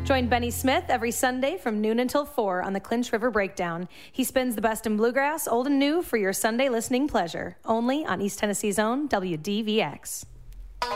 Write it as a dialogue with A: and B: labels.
A: Join Benny Smith every Sunday from noon until 4 on the Clinch River Breakdown. He spins the best in bluegrass, old and new, for your Sunday listening pleasure. Only on East Tennessee's own WDVX.